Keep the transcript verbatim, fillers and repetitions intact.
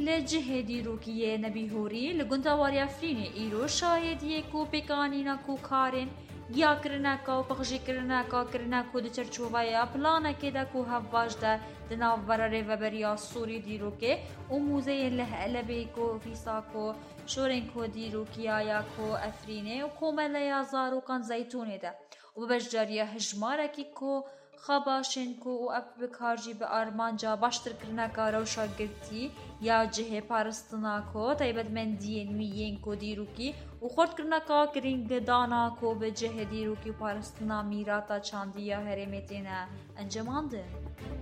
لجه دیروکیه نبی هوری لگندواری افرینه ایرو شاهدیه کو پیکانینا کو کارین گیا کرنا کا و پخشی کرنا کا کرنا کو د چرچوبایا پلانا که دا کو هفواج دا دناو براره و بریا سوری دیروکه و موزه لبی کو فیسا کو شورین کو دیروکیا یا کو افرینه و کومل یا زارو کان زیتونه دا و بجاریه هجماره کی کو خباشن کو و اپ بکارجی به آرمان جا باشتر کرنا کا روشا گرتی یا جه پارستنا کو تایبت من دین ویین کو دیروکی و خورد کرنا کا کرینگ دانا کو به جه دیروکی پارستنا میراتا چاندیا هرمتینا انجمانده